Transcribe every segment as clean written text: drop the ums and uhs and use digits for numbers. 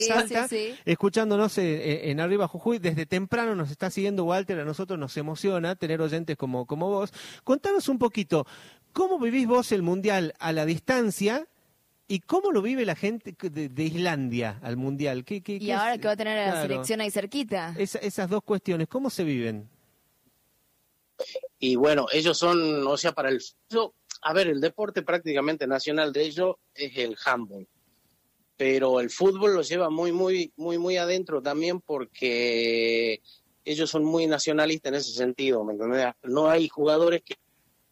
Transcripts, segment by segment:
Salta, sí. escuchándonos en Arriba Jujuy. Desde temprano nos está siguiendo Walter, a nosotros nos emociona tener oyentes como vos. Contanos un poquito, ¿cómo vivís vos el Mundial a la distancia y cómo lo vive la gente de Islandia al Mundial? Y ahora que va a tener a la selección ahí cerquita. Esas dos cuestiones, ¿cómo se viven? Y bueno, ellos son, o sea, a ver, el deporte prácticamente nacional de ellos es el handball. Pero el fútbol lo lleva muy adentro también porque ellos son muy nacionalistas en ese sentido, ¿me entendés? No hay jugadores que...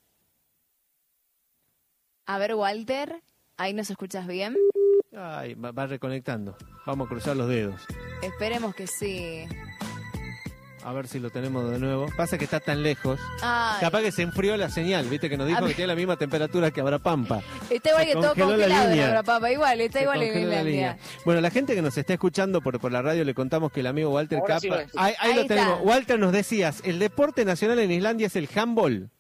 A ver, Walter, ¿ahí nos escuchas bien? Ay, va reconectando. Vamos a cruzar los dedos. Esperemos que sí. A ver si lo tenemos de nuevo. Pasa que está tan lejos. Ay. Capaz que se enfrió la señal, viste que nos dijo que tiene la misma temperatura que Abrapampa. Está igual que todo congelado en Abrapampa, está igual en Islandia. Bueno, la gente que nos está escuchando por la radio le contamos que el amigo Walter Ahora Capa... sí, ahí lo tenemos. está. Walter, nos decías, el deporte nacional en Islandia es el handball.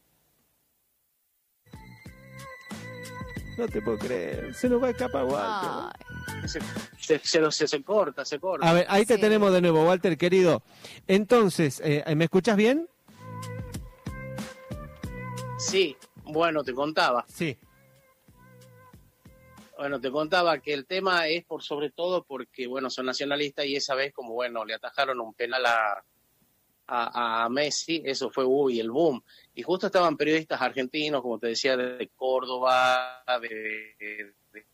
No te puedo creer. Se nos va a escapar Walter. Se corta. A ver, ahí te Sí. tenemos de nuevo, Walter, querido. Entonces, ¿me escuchás bien? Sí, bueno, te contaba. Sí. Bueno, te contaba que el tema es sobre todo porque, bueno, son nacionalistas y esa vez como, bueno, le atajaron un penal a Messi, eso fue el boom. Y justo estaban periodistas argentinos, como te decía, de Córdoba, de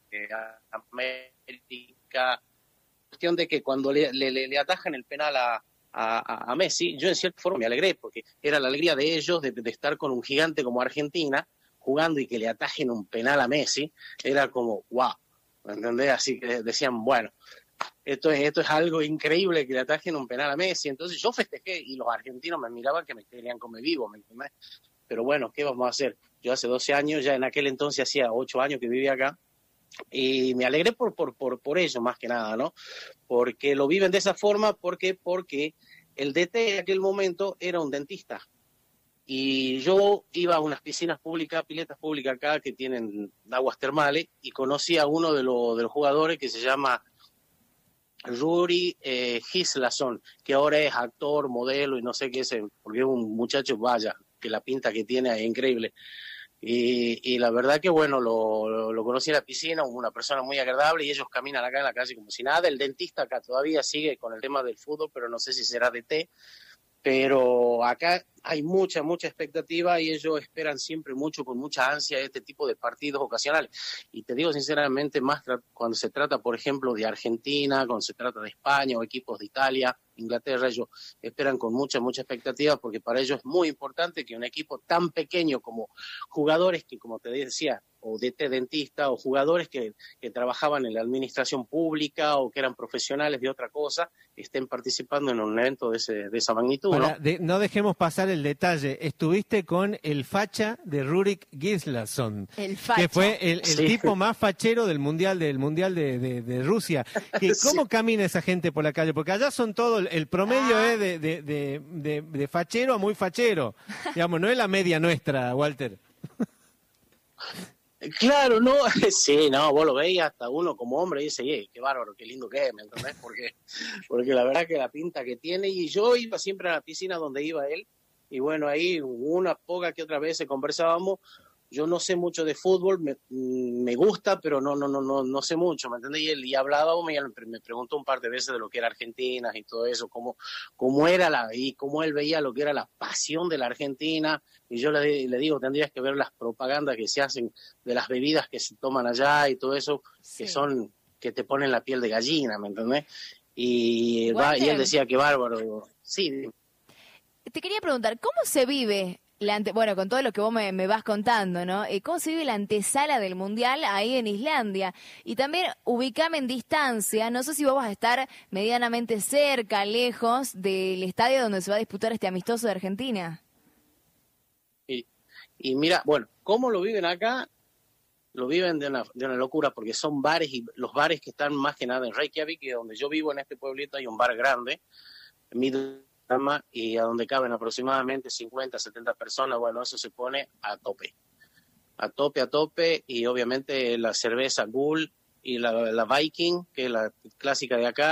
América. Cuestión de que cuando le atajan el penal a Messi, yo en cierta forma me alegré, porque era la alegría de ellos de estar con un gigante como Argentina, jugando y que le atajen un penal a Messi, era como, wow, ¿me entendés? Así que decían, bueno, esto es algo increíble que le atajen un penal a Messi. Entonces yo festejé y los argentinos me miraban que me querían comer vivo, ¿me entendés? Pero bueno, ¿qué vamos a hacer? Yo hace 12 años, ya en aquel entonces hacía 8 años que vivía acá, y me alegré por ello más que nada, ¿no? Porque lo viven de esa forma, porque el DT en aquel momento era un dentista. Y yo iba a unas piscinas públicas, piletas públicas acá que tienen aguas termales, y conocí a uno de los jugadores que se llama Ruri Gislason, que ahora es actor, modelo y no sé qué es, porque es un muchacho, vaya, que la pinta que tiene es increíble. Y la verdad que bueno, lo conocí en la piscina, una persona muy agradable, y ellos caminan acá en la calle como si nada. El dentista acá todavía sigue con el tema del fútbol, pero no sé si será DT. Pero acá hay mucha expectativa y ellos esperan siempre mucho, con mucha ansia, este tipo de partidos ocasionales. Y te digo sinceramente, más cuando se trata, por ejemplo, de Argentina, cuando se trata de España o equipos de Italia, Inglaterra, ellos esperan con mucha expectativa, porque para ellos es muy importante que un equipo tan pequeño como jugadores que, como te decía, o DT dentista, o jugadores que trabajaban en la administración pública o que eran profesionales de otra cosa, estén participando en un evento de esa magnitud. Para, no dejemos pasar el detalle. Estuviste con el facha de Rurik Gislason, El facha. que fue el Sí. tipo más fachero del mundial de Rusia. ¿Cómo Sí. camina esa gente por la calle? Porque allá son todo, el promedio es de fachero a muy fachero. Digamos, no es la media nuestra, Walter. Claro, no, sí, no, vos lo veis hasta uno como hombre y dice, qué bárbaro, qué lindo que es, ¿me entendés? Porque la verdad que la pinta que tiene, y yo iba siempre a la piscina donde iba él, y bueno, ahí una poca que otra vez conversábamos. Yo no sé mucho de fútbol, me gusta, pero no sé mucho, ¿me entendés? Y hablábamos, y él me preguntó un par de veces de lo que era Argentina y todo eso, cómo era y cómo él veía lo que era la pasión de la Argentina. Y yo le digo, tendrías que ver las propagandas que se hacen de las bebidas que se toman allá y todo eso, Sí. que te ponen la piel de gallina, ¿me entendés? Y Walter, él decía que bárbaro. Digo, sí. te quería preguntar, ¿cómo se vive bueno, con todo lo que vos me vas contando, ¿no? ¿Cómo se vive la antesala del Mundial ahí en Islandia? Y también ubicame en distancia, no sé si vos vas a estar medianamente cerca, lejos del estadio donde se va a disputar este amistoso de Argentina. Y mira, bueno, ¿cómo lo viven acá? Lo viven de una locura, porque son bares, y los bares que están más que nada en Reykjavik, y donde yo vivo en este pueblito hay un bar grande, y a donde caben aproximadamente 50, 70 personas. Bueno, eso se pone a tope, y obviamente la cerveza Gull y la Viking, que es la clásica de acá.